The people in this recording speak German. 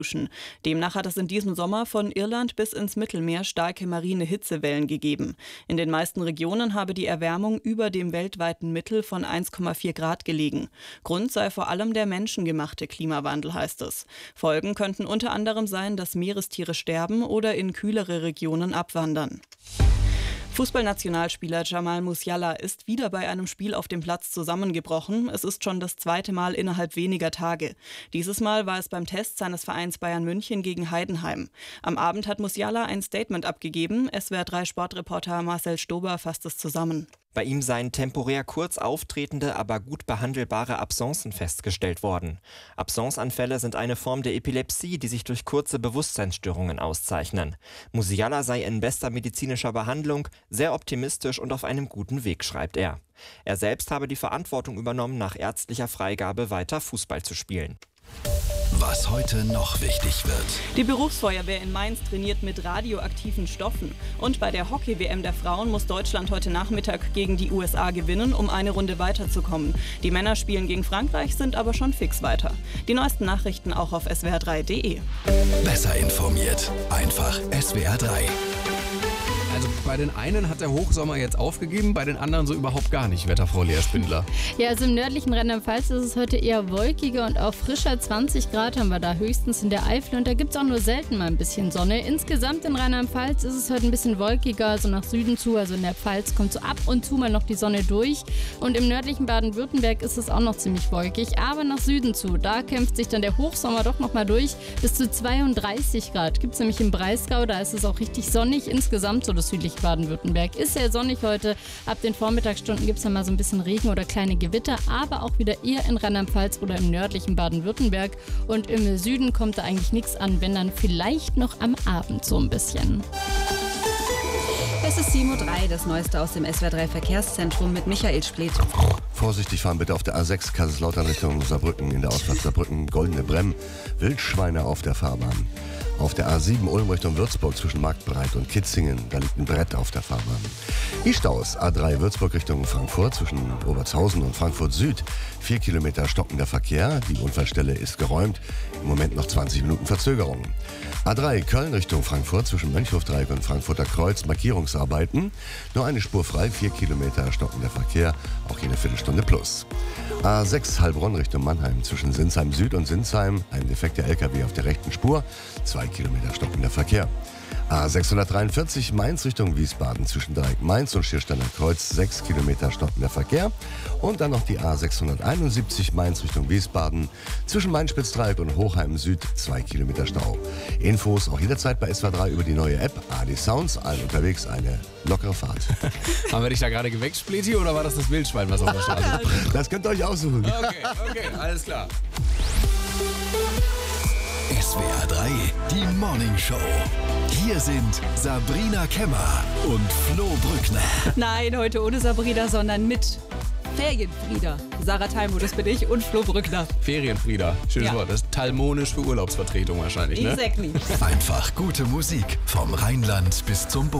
Demnach hat es in diesem Sommer von Irland bis ins Mittelmeer starke marine Hitzewellen gegeben. In den meisten Regionen habe die Erwärmung über dem weltweiten Mittel von 1,4 Grad gelegen. Grund sei vor allem der menschengemachte Klimawandel, heißt es. Folgen könnten unter anderem sein, dass Meerestiere sterben oder in kühlere Regionen abwandern. Fußballnationalspieler Jamal Musiala ist wieder bei einem Spiel auf dem Platz zusammengebrochen. Es ist schon das zweite Mal innerhalb weniger Tage. Dieses Mal war es beim Test seines Vereins Bayern München gegen Heidenheim. Am Abend hat Musiala ein Statement abgegeben. SWR3-Sportreporter Marcel Stober fasst es zusammen. Bei ihm seien temporär kurz auftretende, aber gut behandelbare Absencen festgestellt worden. Absenceanfälle sind eine Form der Epilepsie, die sich durch kurze Bewusstseinsstörungen auszeichnen. Musiala sei in bester medizinischer Behandlung, sehr optimistisch und auf einem guten Weg, schreibt er. Er selbst habe die Verantwortung übernommen, nach ärztlicher Freigabe weiter Fußball zu spielen. Was heute noch wichtig wird. Die Berufsfeuerwehr in Mainz trainiert mit radioaktiven Stoffen. Und bei der Hockey-WM der Frauen muss Deutschland heute Nachmittag gegen die USA gewinnen, um eine Runde weiterzukommen. Die Männer spielen gegen Frankreich, sind aber schon fix weiter. Die neuesten Nachrichten auch auf swr3.de. Besser informiert. Einfach SWR3. Also bei den einen hat der Hochsommer jetzt aufgegeben, bei den anderen so überhaupt gar nicht, Wetterfrau Lea Spindler. Ja, also im nördlichen Rheinland-Pfalz ist es heute eher wolkiger und auch frischer. 20 Grad haben wir da höchstens in der Eifel und da gibt es auch nur selten mal ein bisschen Sonne. Insgesamt in Rheinland-Pfalz ist es heute ein bisschen wolkiger, so nach Süden zu, also in der Pfalz kommt so ab und zu mal noch die Sonne durch. Und im nördlichen Baden-Württemberg ist es auch noch ziemlich wolkig, aber nach Süden zu, da kämpft sich dann der Hochsommer doch nochmal durch. Bis zu 32 Grad gibt es nämlich im Breisgau, da ist es auch richtig sonnig. Insgesamt so das südliche Baden-Württemberg ist sehr sonnig heute. Ab den Vormittagsstunden gibt es dann mal so ein bisschen Regen oder kleine Gewitter, aber auch wieder eher in Rheinland-Pfalz oder im nördlichen Baden-Württemberg. Und im Süden kommt da eigentlich nichts an, wenn dann vielleicht noch am Abend so ein bisschen. Es ist 7:03 Uhr, das Neueste aus dem SWR3 Verkehrszentrum mit Michael Spleth. Vorsichtig fahren bitte auf der A6 Kaiserslautern Richtung Saarbrücken, in der Ausfahrt Saarbrücken Goldene Bremm, Wildschweine auf der Fahrbahn. Auf der A7 Ulm Richtung Würzburg zwischen Marktbreit und Kitzingen, da liegt ein Brett auf der Fahrbahn. Die Staus A3 Würzburg Richtung Frankfurt zwischen Obertshausen und Frankfurt Süd, 4 Kilometer stockender Verkehr, die Unfallstelle ist geräumt, im Moment noch 20 Minuten Verzögerung. A3 Köln Richtung Frankfurt zwischen Mönchhofdreieck und Frankfurter Kreuz, Markierungsarbeiten, nur eine Spur frei, 4 Kilometer stockender Verkehr, auch hier eine Viertelstunde plus. A6 Heilbronn Richtung Mannheim zwischen Sinsheim Süd und Sinsheim, ein defekter LKW auf der rechten Spur, 2 Kilometer stockender Verkehr. A643 Mainz Richtung Wiesbaden zwischen Dreieck Mainz und Schiersteiner Kreuz, 6 Kilometer stockender Verkehr. Und dann noch die A671 Mainz Richtung Wiesbaden zwischen Main-Spitz-Dreieck und Hochheim Süd, 2 Kilometer Stau. Infos auch jederzeit bei SWR3 über die neue App AD Sounds, allen unterwegs eine lockere Fahrt. Haben wir dich da gerade geweckt, Spleti, oder war das das Wildschwein, was auf der Straße ist? Das könnt ihr euch aussuchen. Okay, alles klar. SWR3, die Morning Show. Hier sind Sabrina Kemmer und Flo Brückner. Nein, heute ohne Sabrina, sondern mit Ferienfrieda. Sarah Thalmo, das bin ich, und Flo Brückner. Ferienfrieda, schönes Wort. Das ist talmonisch für Urlaubsvertretung wahrscheinlich, ne? Exactly. Einfach gute Musik vom Rheinland bis zum Boden.